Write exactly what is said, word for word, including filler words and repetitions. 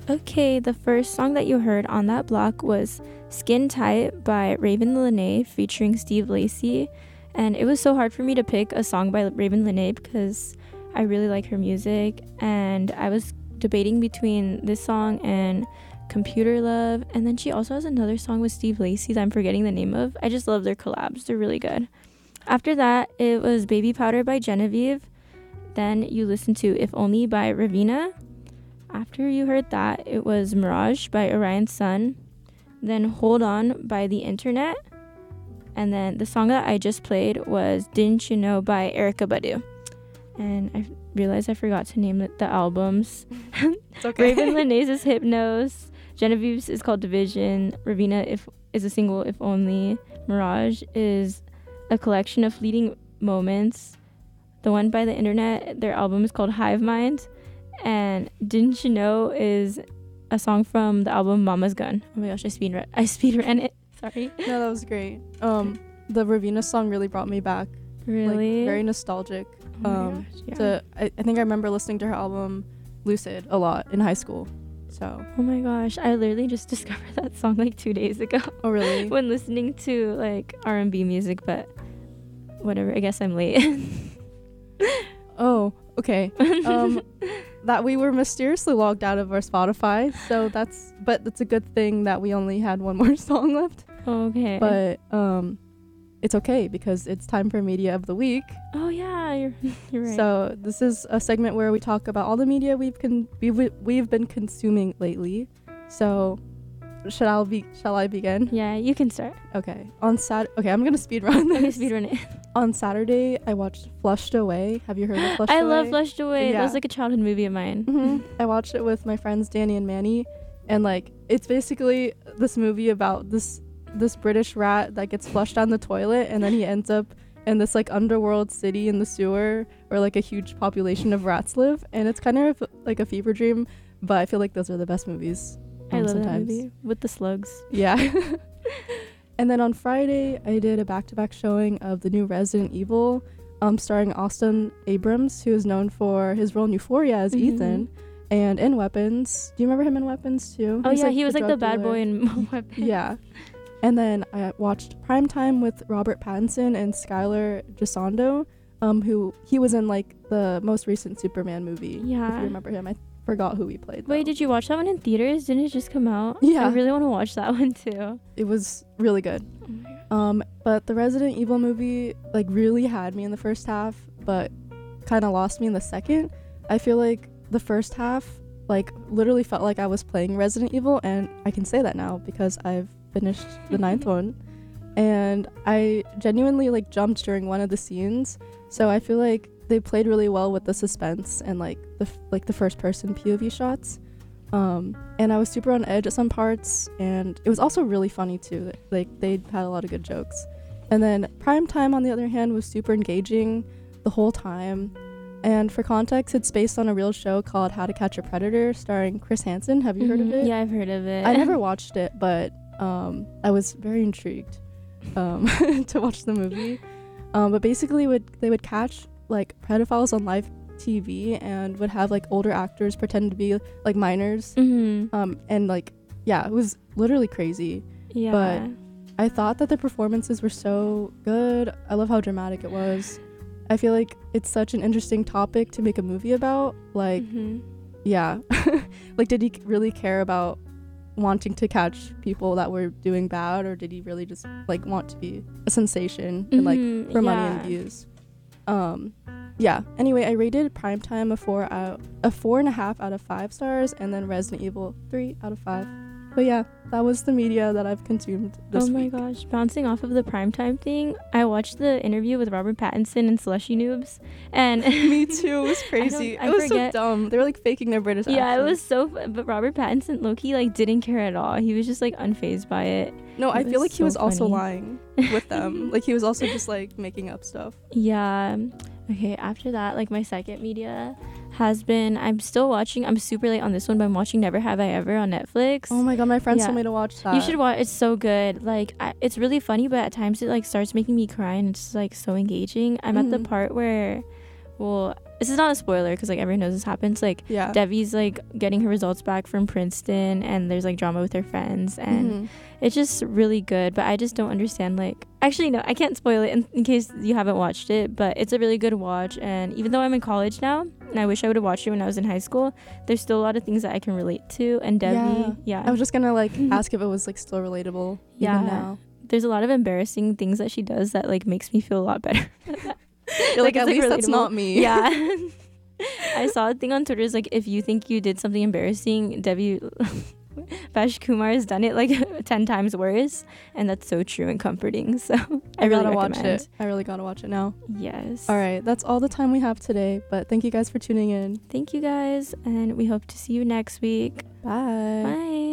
Okay, the first song that you heard on that block was Skin Tight by Raven Lenae featuring Steve Lacy. And it was so hard for me to pick a song by Raven Lenae because I really like her music. And I was debating between this song and Computer Love. And then she also has another song with Steve Lacy that I'm forgetting the name of. I just love their collabs. They're really good. After that, it was Baby Powder by Genevieve. Then you listened to If Only by Ravina. After you heard that, it was Mirage by Orion Sun. Then Hold On by The Internet. And then the song that I just played was Didn't You Know by Erykah Badu. And I realized I forgot to name the, the albums. It's okay. Raven Lenae's is Hypnos. Genevieve's is called Division. Ravina if is a single, If Only. Mirage is a collection of fleeting moments. The one by The Internet, their album is called Hive Mind. And Didn't You Know is a song from the album Mama's Gun. Oh my gosh, I speed I speed ran it. Sorry. No, that was great. Um, the Ravina song really brought me back. Really? Like, very nostalgic. Oh my um, gosh, yeah. to, I, I think I remember listening to her album Lucid a lot in high school. So. Oh my gosh, I literally just discovered that song like two days ago. Oh really? When listening to like R and B music, but whatever. I guess I'm late. Oh, okay. Um, that we were mysteriously logged out of our Spotify, so that's but it's a good thing that we only had one more song left. Okay. But um, it's okay because it's time for Media of the Week. Oh yeah, you're you're right. So this is a segment where we talk about all the media we've con- we've, we've been consuming lately. So shall I be shall I begin? Yeah, you can start. Okay. On Sat okay, I'm gonna speed run this. Okay, speed run it. On Saturday, I watched Flushed Away. Have you heard of Flushed I Away? love Flushed Away. Yeah. That was like a childhood movie of mine. Mm-hmm. I watched it with my friends Danny and Manny, and like it's basically this movie about this this British rat that gets flushed down the toilet, and then he ends up in this like underworld city in the sewer where like a huge population of rats live, and it's kind of like a fever dream. But I feel like those are the best movies. I um, love sometimes. that movie with the slugs. Yeah. And then on Friday, I did a back-to-back showing of the new Resident Evil, um, starring Austin Abrams, who is known for his role in Euphoria as Mhm. Ethan, and in Weapons. Do you remember him in Weapons too? Oh He's, yeah, he was like the drug bad dealer. boy in Weapons. Yeah. And then I watched Primetime with Robert Pattinson and Skylar Gisondo, um, who he was in like the most recent Superman movie. If Yeah. you remember him, I forgot who he played. Wait, though. did you watch that one in theaters? Didn't it just come out? Yeah. I really want to watch that one too. It was really good. Oh my God. Um, but the Resident Evil movie like really had me in the first half, but kind of lost me in the second. I feel like the first half like literally felt like I was playing Resident Evil, and I can say that now because I've finished the ninth one, and I genuinely like jumped during one of the scenes. So I feel like they played really well with the suspense and like the f- like the first person P O V shots. Um, and I was super on edge at some parts, and it was also really funny too. Like they had a lot of good jokes. And then Primetime, on the other hand, was super engaging the whole time. And for context, it's based on a real show called How to Catch a Predator, starring Chris Hansen. Have you heard of Mhm. it? Yeah, I've heard of it. I never watched it, but um, I was very intrigued um, to watch the movie. Um, but basically, would they would catch like pedophiles on live T V and would have like older actors pretend to be like minors. Mm-hmm. Um, and like, yeah, it was literally crazy. Yeah. But I thought that the performances were so good. I love how dramatic it was. I feel like it's such an interesting topic to make a movie about. Like, Mhm. yeah. Like, did he really care about wanting to catch people that were doing bad, or did he really just like want to be a sensation and like Mhm, for money yeah. and views? Um, yeah. Anyway, I rated Primetime a four out a four and a half out of five stars, and then Resident Evil three out of five. But yeah, that was the media that I've consumed this Oh my week. gosh, bouncing off of the Primetime thing, I watched the interview with Robert Pattinson and Slushy Noobs, and Me too. It was crazy. I it was forget- so dumb. They were like faking their British yeah, it accents. was so. Fu- but Robert Pattinson, low-key, like didn't care at all. He was just like unfazed by it. No, it I feel was like he so was also funny. lying with them. Like he was also just like making up stuff. Yeah. Okay, after that, like my second media has been, I'm still watching, I'm super late on this one, but I'm watching Never Have I Ever on Netflix. Oh my god, my friends Yeah. told me to watch that. You should watch. It's so good. Like I, it's really funny, but at times it like starts making me cry, and it's like so engaging. I'm at Mhm. the part where, well, this is not a spoiler because like everyone knows this happens. Like Yeah. Devi's like getting her results back from Princeton, and there's like drama with her friends, and Mhm. it's just really good. But I just don't understand. Like, actually, no, I can't spoil it in, in case you haven't watched it. But it's a really good watch. And even though I'm in college now, and I wish I would have watched it when I was in high school, there's still a lot of things that I can relate to. And Devi, Yeah. yeah, I was just gonna like ask if it was like still relatable Yeah. even now. there's a lot of embarrassing things that she does that like makes me feel a lot better. You're like, it's, at least that's relatable. not me. Yeah. I saw a thing on Twitter is like, if you think you did something embarrassing, Devi Vash Kumar has done it like ten times worse, and that's so true and comforting. So I, I, really gotta watch recommend. it. I really gotta watch it now. Yes. All right, that's all the time we have today. But thank you guys for tuning in. Thank you guys, and we hope to see you next week. Bye. Bye.